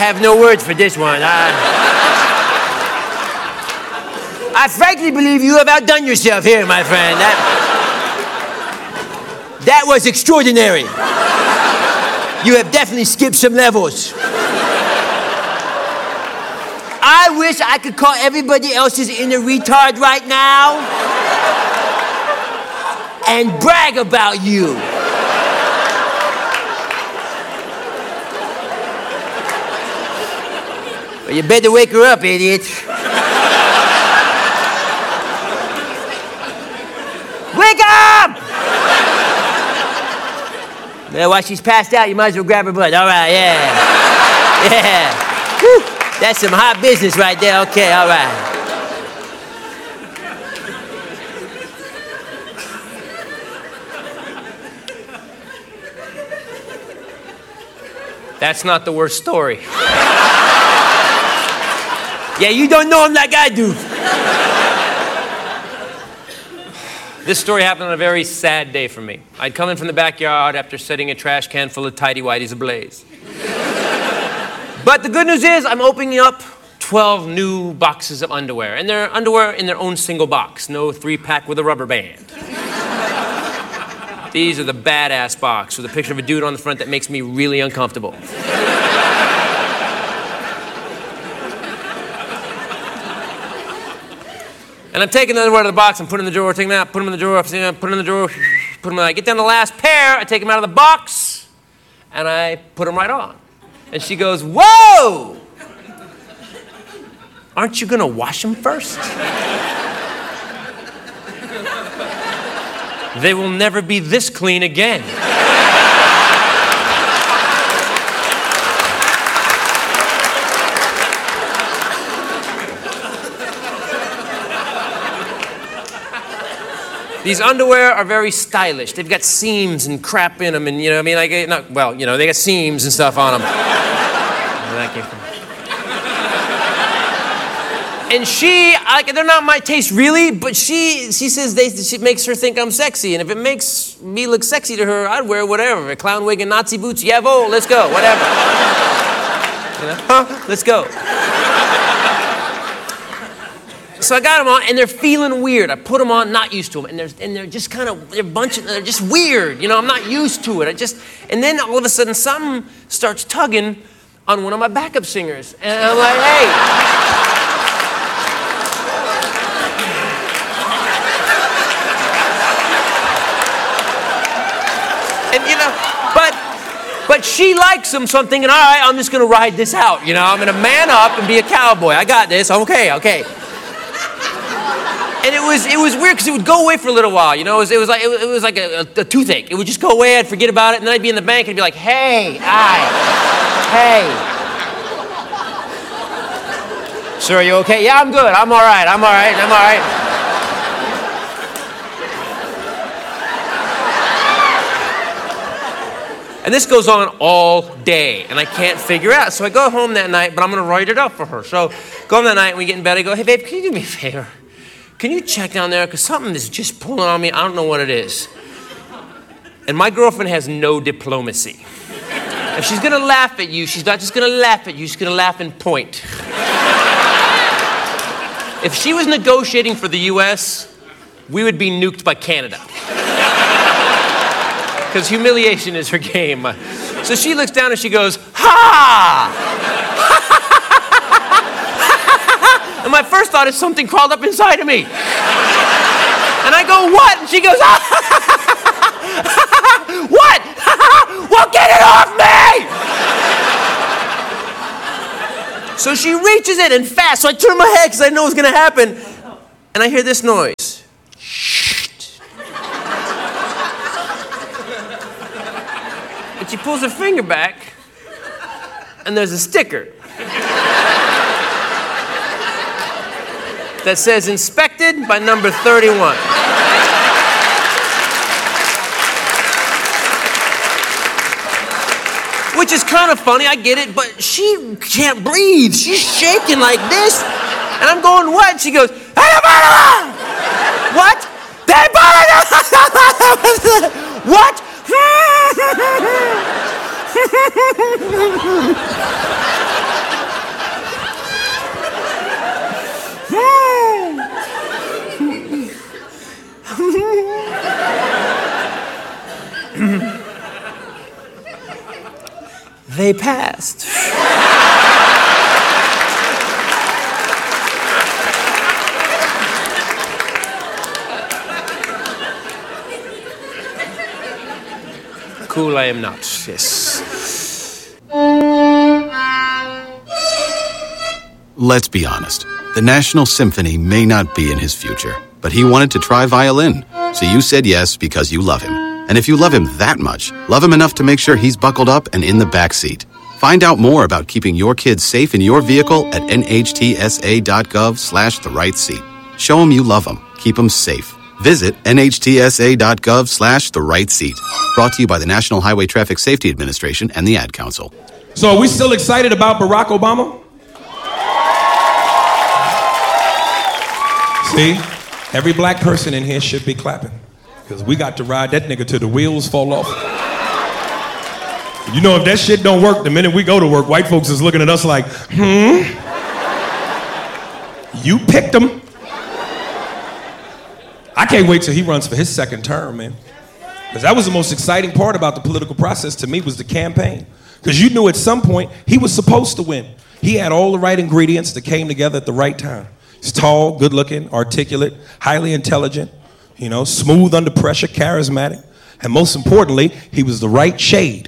have no words for this one. I frankly believe you have outdone yourself here, my friend. That was extraordinary. You have definitely skipped some levels. I wish I could call everybody else's inner retard right now and brag about you. Well, you better wake her up, idiot. Wake up! Now, while she's passed out, you might as well grab her butt. All right, yeah. Yeah. Whew. That's some hot business right there. Okay, all right. That's not the worst story. Yeah, you don't know him like I do. This story happened on a very sad day for me. I'd come in from the backyard after setting a trash can full of tighty-whities ablaze. But the good news is I'm opening up 12 new boxes of underwear. And they're underwear in their own single box. No 3-pack with a rubber band. These are the badass box with a picture of a dude on the front that makes me really uncomfortable. And I'm taking the underwear out of the box and putting them in the drawer, taking them out, put them in the drawer, put them in the drawer, put them in. I get down to the last pair, I take them out of the box, and I put them right on. And she goes, whoa! Aren't you gonna wash them first? They will never be this clean again. These underwear are very stylish. They've got seams and crap in them, and they got seams and stuff on them. Where that came from. And they're not my taste really, but she says she makes her think I'm sexy, and if it makes me look sexy to her, I'd wear whatever. A clown wig and Nazi boots, Yevo, let's go, whatever. Let's go. So I got them on, and they're feeling weird. I put them on, not used to them, and they're just kind of, they're just weird. I'm not used to it. And then all of a sudden, something starts tugging on one of my backup singers, and I'm like, hey. And but she likes them, so I'm thinking, all right, I'm just gonna ride this out. I'm gonna man up and be a cowboy. I got this. Okay. And it was weird because it would go away for a little while, It was like a toothache. It would just go away. I'd forget about it, and then I'd be in the bank and be like, hey. Sir, are you okay? Yeah, I'm good. I'm all right. And this goes on all day, and I can't figure out. So I go home that night, but I'm gonna write it up for her. So go home that night, and we get in bed. I go, hey babe, can you do me a favor? Can you check down there? Because something is just pulling on me. I don't know what it is. And my girlfriend has no diplomacy. If she's going to laugh at you, she's not just going to laugh at you. She's going to laugh and point. If she was negotiating for the U.S., we would be nuked by Canada. Because humiliation is her game. So she looks down and she goes, ha! And my first thought is something crawled up inside of me. And I go, what? And she goes, what? Well, get it off me! So she reaches in and fast. So I turn my head because I know what's going to happen. And I hear this noise. And she pulls her finger back. And there's a sticker. That says inspected by number 31. Which is kind of funny, I get it, but she can't breathe. She's shaking like this. And I'm going, what? And she goes, what? What? They passed. Cool, I am not. Yes. Let's be honest. The National Symphony may not be in his future, but he wanted to try violin. So you said yes because you love him. And if you love him that much, love him enough to make sure he's buckled up and in the back seat. Find out more about keeping your kids safe in your vehicle at nhtsa.gov/the-right-seat. Show them you love them. Keep them safe. Visit nhtsa.gov/the-right-seat. Brought to you by the National Highway Traffic Safety Administration and the Ad Council. So are we still excited about Barack Obama? See, every black person in here should be clapping. Because we got to ride that nigga till the wheels fall off. You know, if that shit don't work, the minute we go to work, white folks is looking at us like, You picked him. I can't wait till he runs for his second term, man. Because that was the most exciting part about the political process to me was the campaign. Because you knew at some point he was supposed to win. He had all the right ingredients that came together at the right time. He's tall, good looking, articulate, highly intelligent, you know, smooth under pressure, charismatic. And most importantly, he was the right shade.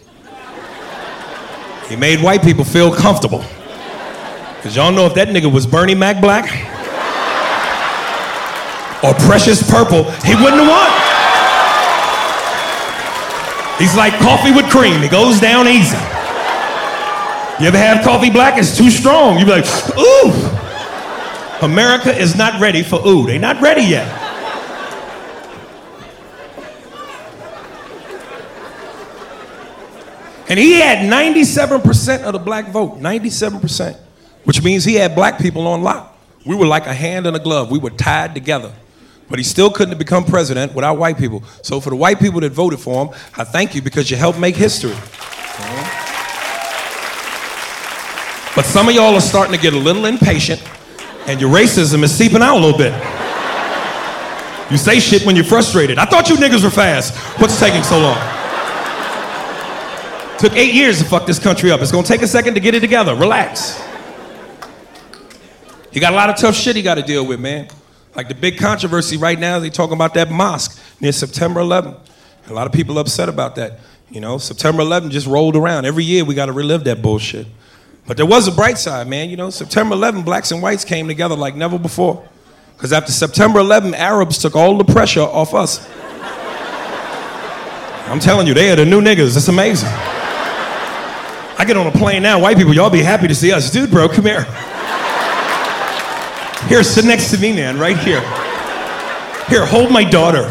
He made white people feel comfortable. Because y'all know if that nigga was Bernie Mac Black or Precious Purple, he wouldn't have won. He's like coffee with cream. It goes down easy. You ever have coffee black? It's too strong. You be like, ooh. America is not ready for ooh. They're not ready yet. And he had 97% of the black vote, 97%, which means he had black people on lock. We were like a hand and a glove. We were tied together. But he still couldn't have become president without white people. So for the white people that voted for him, I thank you because you helped make history. But some of y'all are starting to get a little impatient and your racism is seeping out a little bit. You say shit when you're frustrated. I thought you niggas were fast. What's taking so long? Took 8 years to fuck this country up. It's gonna take a second to get it together. Relax. You got a lot of tough shit you gotta deal with, man. Like the big controversy right now, they talking about that mosque near September 11th. A lot of people upset about that. You know, September 11th just rolled around. Every year we gotta relive that bullshit. But there was a bright side, man. You know, September 11th, blacks and whites came together like never before. Because after September 11th, Arabs took all the pressure off us. I'm telling you, they are the new niggas. It's amazing. I get on a plane now, white people, y'all be happy to see us. Dude, bro, come here. Here, sit next to me, man, right here. Here, hold my daughter.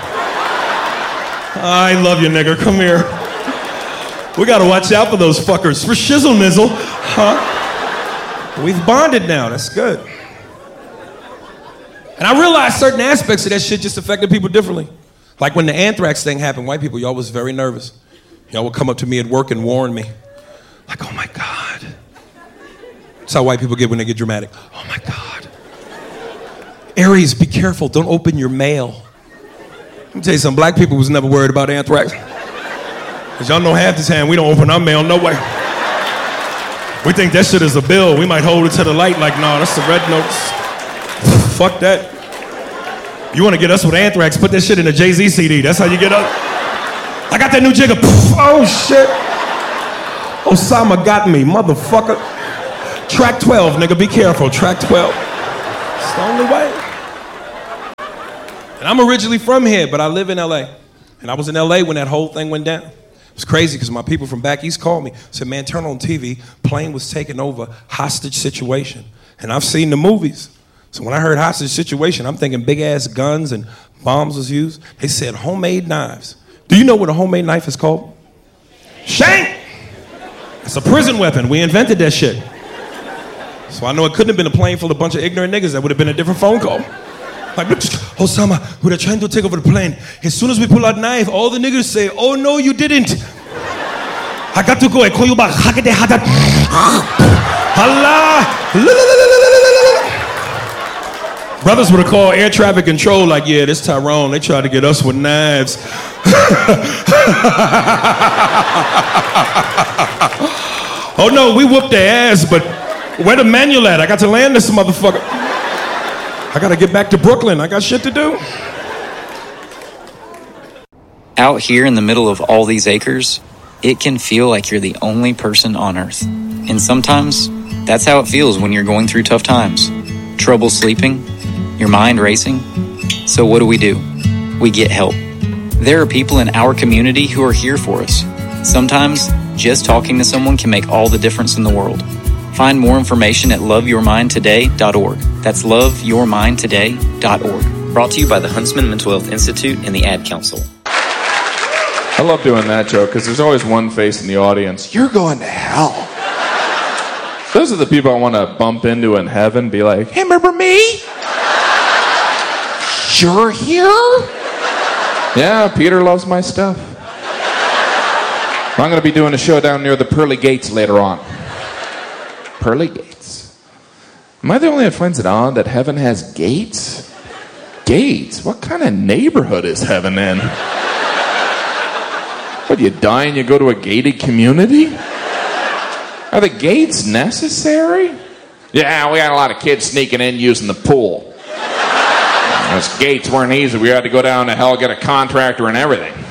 I love you, nigga, come here. We gotta watch out for those fuckers. For shizzle nizzle, huh? We've bonded now, that's good. And I realized certain aspects of that shit just affected people differently. Like when the anthrax thing happened, white people, y'all was very nervous. Y'all would come up to me at work and warn me. Like, oh my God. That's how white people get when they get dramatic. Oh my God. Aries, be careful, don't open your mail. Let me tell you something, black people was never worried about anthrax. Because y'all know half the time we don't open our mail, no way. We think that shit is a bill. We might hold it to the light like, nah, that's the red notes. Fuck that. You want to get us with anthrax, put that shit in a Jay-Z CD. That's how you get up. I got that new jigger. Oh, shit. Osama got me, motherfucker. Track 12, nigga, be careful. Track 12. It's the only way. And I'm originally from here, but I live in LA. And I was in LA when that whole thing went down. It was crazy because my people from back east called me. Said, man, turn on TV. Plane was taken over. Hostage situation. And I've seen the movies. So when I heard hostage situation, I'm thinking big ass guns and bombs was used. They said homemade knives. Do you know what a homemade knife is called? Shank! It's a prison weapon. We invented that shit. So I know it couldn't have been a plane full of a bunch of ignorant niggas. That would have been a different phone call. Like, Osama, we were trying to take over the plane. As soon as we pull out knife, all the niggas say, oh no, you didn't. I got to go. I call you back. Allah. Brothers would have called air traffic control like, yeah, this Tyrone, they tried to get us with knives. Oh no, we whooped their ass, but where the manual at? I got to land this motherfucker. I gotta get back to Brooklyn. I got shit to do. Out here in the middle of all these acres, it can feel like you're the only person on Earth. And sometimes, that's how it feels when you're going through tough times. Trouble sleeping, your mind racing. So what do? We get help. There are people in our community who are here for us. Sometimes, just talking to someone can make all the difference in the world. Find more information at loveyourmindtoday.org. That's loveyourmindtoday.org. Brought to you by the Huntsman Mental Health Institute and the Ad Council. I love doing that joke because there's always one face in the audience. You're going to hell. Those are the people I want to bump into in heaven, be like, hey, remember me? You're here? Yeah, Peter loves my stuff. I'm going to be doing a show down near the Pearly Gates later on. Pearly Gates. Am I the only one who finds it odd that heaven has gates? Gates? What kind of neighborhood is heaven in? What, you die and you go to a gated community? Are the gates necessary? Yeah, we had a lot of kids sneaking in using the pool. Those gates weren't easy. We had to go down to hell, get a contractor and everything.